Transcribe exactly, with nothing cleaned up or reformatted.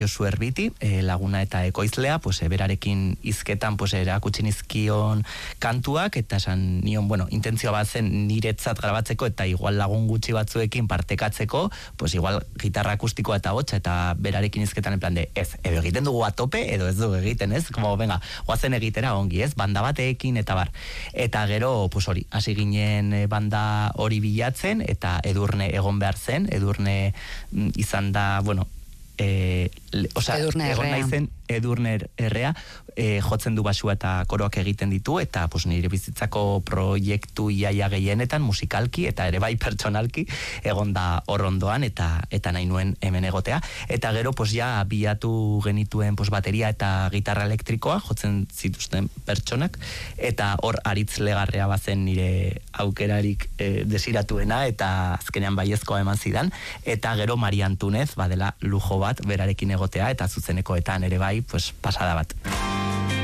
Josu Erbiti, e, laguna eta ekoizlea, pues, e, berarekin hizketan pues, erakutsi nizkion kantuak, eta esan nion, bueno, intentzioa bat zen niretzat grabatzeko, eta igual lagun gutxi batzuekin partekatzeko, pues igual gitarra akustikoa eta hotxa, eta berarekin hizketan en plan de, ez, edo egiten dugu atope, edo ez dugu egiten, ez? Como, venga, guazen egitera ongi, ez? Banda bateekin, eta bar. Eta gero, pues hori, hasi ginen banda hori bilatzen, eta Edurne egon behar zen, Edurne mm, izan da, bueno, Eh, o sea, Edurne egon Errea. naizen Edurne Errea, eh, jotzen du basua eta koroak egiten ditu, eta pues, nire bizitzako proiektu iaia gehienetan musikalki eta ere bai pertsonalki egon da hor ondoan, eta eta nahi nuen hemen egotea. Eta gero pues, ja biatu genituen pues, bateria eta gitarra elektrikoa jotzen zituzten pertsonak, eta hor aritz legarrea bazen nire aukerarik eh, desiratuena, eta azkenean baiezkoa eman zidan, eta gero Maria Antunez badela lujo bat berarekin egotea, eta zuzenekoetan ere bai, pues, pasada bat.